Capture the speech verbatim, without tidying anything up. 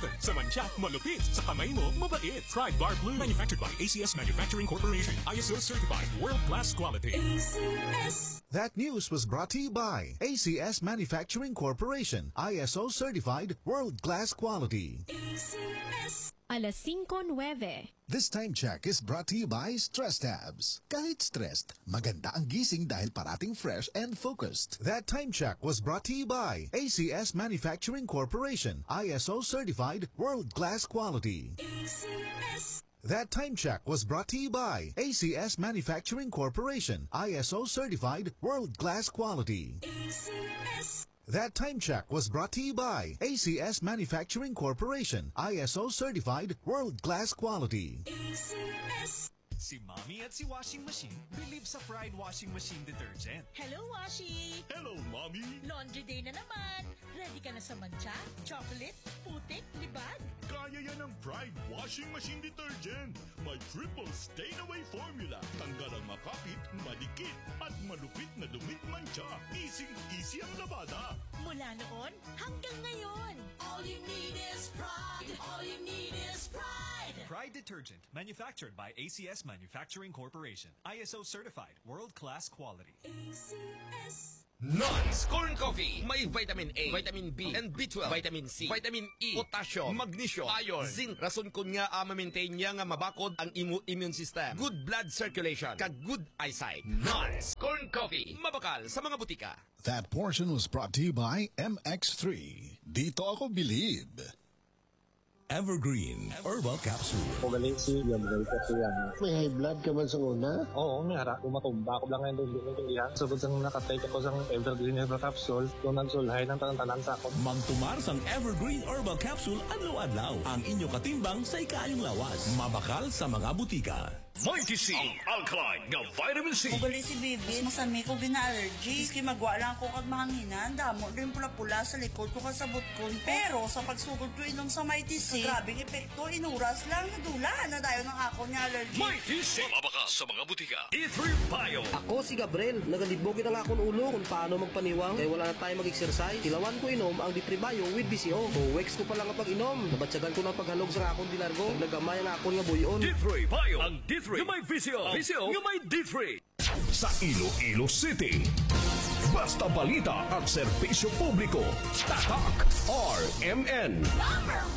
Nothing sa mancha, malupit. Sa kamay mo, mabait. Try Bar Blue. Manufactured by A C S Manufacturing Corporation. I S O certified. World-class quality. A C S. That news was brought to you by A C S Manufacturing Corporation. I S O certified. World-class quality. A C S. Alas singko nuwebe. This time check is brought to you by Stress Tabs. Kahit stressed, maganda ang gising dahil parating fresh and focused. That time check was brought to you by A C S Manufacturing Corporation. I S O certified. World-class quality. A C S. That time check was brought to you by A C S Manufacturing Corporation. I S O certified. World-class quality. A C S. That time check was brought to you by A C S Manufacturing Corporation. I S O certified. World-class quality. A C S. Si Mommy at si Washing Machine believe sa Pride Washing Machine Detergent. Hello, Washi! Hello, Mommy! Laundry day na naman. Ready ka na sa mancha, chocolate, putik, libag? Kaya yan ang Pride Washing Machine Detergent. May triple stain-away formula. Tanggal ang makapit, madikit, at malupit na dumit mancha. Easy-easy ang labada. Mula noon hanggang ngayon. All you need is pride. All you need is pride. Pride Detergent, manufactured by A C S Manufacturing Corporation. I S O certified, world-class quality. A C S. Non's Corn Coffee. May vitamin A, vitamin B, and B twelve, vitamin C, vitamin E, potassium, magnesium, iron, zinc. Rason kun nga uh, ma-maintain niya nga mabakod ang imo immune system. Good blood circulation, kag good eyesight. Non's Corn Coffee. Mabakal sa mga butika. That portion was brought to you by M X three. Dito ako believe. Evergreen Herbal Capsule. Magaling si Gabriel kasi yan. May high blood ka man sa una? Oo, may harap. Umatumba ako lang ngayon doon din yung ilihan. Sabot sang nakatake ako sang Evergreen Herbal Capsule, kung nagsulhay ng tanan-tanan sa ako. Magtumar sang Evergreen Herbal Capsule adlaw-adlaw. Ang inyo katimbang sa ikayong lawas. Mabakal sa mga butika. Mighty C, ang alkaline nga vitamin C. Ugali si Bibi, masami ko gina-allergy. Iski magwa lang ako kag mahanginan. Damo rin pula-pula sa likod ko kasabot ko. Pero sa pagsugod ko inom sa Mighty C, grabing epekto, inuras lang, nadula na tayo ng ako niya allergy. Mighty C, mabaka sa mga butika. D three Bio. Ako si Gabriel, nagalibogin ang akong ulo kung paano magpaniwang. Kaya wala na tayo mag-exercise. Tilawan ko inom ang D three Bio with B C O. Buwex ko pa lang ang pag-inom. Nabatsagan ko ng paghalog sa akong dilargo. Nagamay ang akong nga buyon. D three Bio. Ang D three nga may V C O. V C O nga may D three. Sa Iloilo City. Basta balita at serbisyo publiko. Tatak R M N.